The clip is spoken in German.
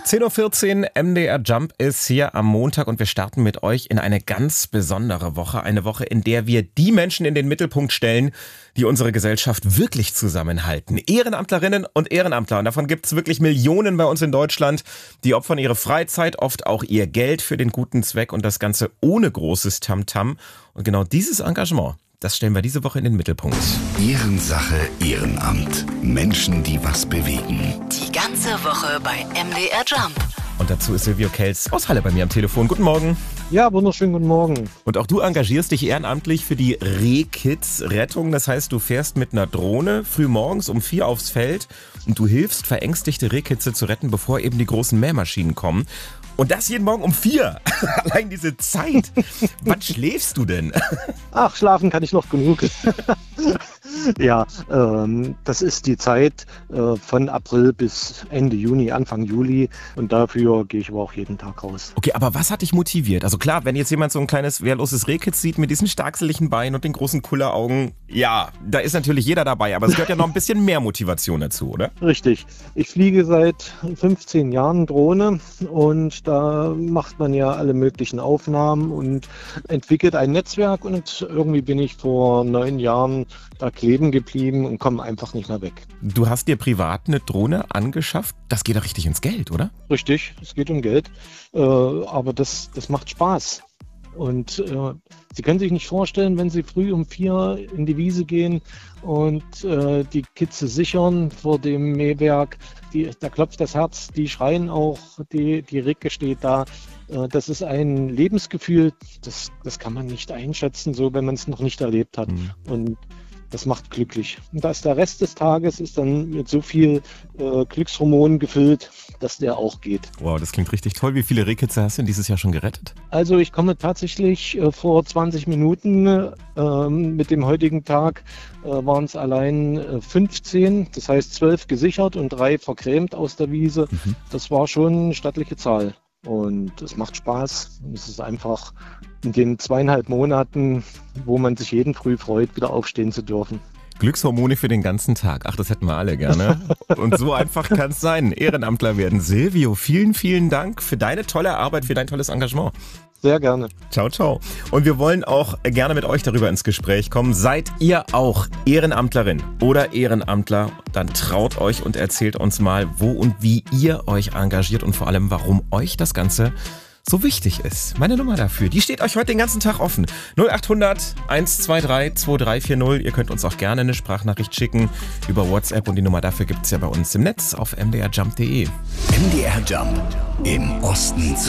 10.14 Uhr, MDR Jump ist hier am Montag und wir starten mit euch in eine ganz besondere Woche. Eine Woche, in der wir die Menschen in den Mittelpunkt stellen, die unsere Gesellschaft wirklich zusammenhalten. Ehrenamtlerinnen und Ehrenamtler. Und davon gibt es wirklich Millionen bei uns in Deutschland. Die opfern ihre Freizeit, oft auch ihr Geld für den guten Zweck und das Ganze ohne großes Tamtam. Und genau dieses Engagement, das stellen wir diese Woche in den Mittelpunkt. Ehrensache, Ehrenamt. Menschen, die was bewegen. Die ganze Woche bei MDR Jump. Und dazu ist Silvio Kelz aus Halle bei mir am Telefon. Guten Morgen. Ja, wunderschönen guten Morgen. Und auch du engagierst dich ehrenamtlich für die Rehkids-Rettung. Das heißt, du fährst mit einer Drohne früh morgens um 4 aufs Feld und du hilfst, verängstigte Rehkitze zu retten, bevor eben die großen Mähmaschinen kommen. Und das jeden Morgen um 4. Allein diese Zeit. Wann schläfst du denn? Ach, schlafen kann ich noch genug. Ja, das ist die Zeit von April bis Ende Juni, Anfang Juli. Und dafür gehe ich aber auch jeden Tag raus. Okay, aber was hat dich motiviert? Also klar, wenn jetzt jemand so ein kleines wehrloses Rehkitz sieht mit diesen starkseligen Beinen und den großen Kulleraugen, ja, da ist natürlich jeder dabei. Aber es gehört ja noch ein bisschen mehr Motivation dazu, oder? Richtig. Ich fliege seit 15 Jahren Drohne und da macht man ja alle möglichen Aufnahmen und entwickelt ein Netzwerk. Und irgendwie bin ich vor 9 Jahren da kleben geblieben und komme einfach nicht mehr weg. Du hast dir privat eine Drohne angeschafft. Das geht doch richtig ins Geld, oder? Richtig, es geht um Geld, aber das macht Spaß. Und Sie können sich nicht vorstellen, wenn Sie früh um 4 in die Wiese gehen und die Kitze sichern vor dem Mähwerk, da klopft das Herz, die schreien auch, die Ricke steht da. Das ist ein Lebensgefühl, das kann man nicht einschätzen, so wenn man es noch nicht erlebt hat. Mhm. Und das macht glücklich. Und der Rest des Tages ist dann mit so viel Glückshormonen gefüllt, dass der auch geht. Wow, das klingt richtig toll. Wie viele Rehkitze hast du denn dieses Jahr schon gerettet? Also ich komme tatsächlich vor 20 Minuten mit dem heutigen Tag waren es allein 15, das heißt 12 gesichert und 3 vergrämt aus der Wiese. Mhm. Das war schon eine stattliche Zahl. Und es macht Spaß. Es ist einfach in den 2,5 Monaten, wo man sich jeden Früh freut, wieder aufstehen zu dürfen. Glückshormone für den ganzen Tag. Ach, das hätten wir alle gerne. Und so einfach kann es sein. Ehrenamtler werden. Silvio, vielen, vielen Dank für deine tolle Arbeit, für dein tolles Engagement. Sehr gerne. Ciao, ciao. Und wir wollen auch gerne mit euch darüber ins Gespräch kommen. Seid ihr auch Ehrenamtlerin oder Ehrenamtler? Dann traut euch und erzählt uns mal, wo und wie ihr euch engagiert und vor allem, warum euch das Ganze so wichtig ist. Meine Nummer dafür, die steht euch heute den ganzen Tag offen. 0800 123 2340. Ihr könnt uns auch gerne eine Sprachnachricht schicken über WhatsApp und die Nummer dafür gibt's ja bei uns im Netz auf mdrjump.de. MDR Jump im Osten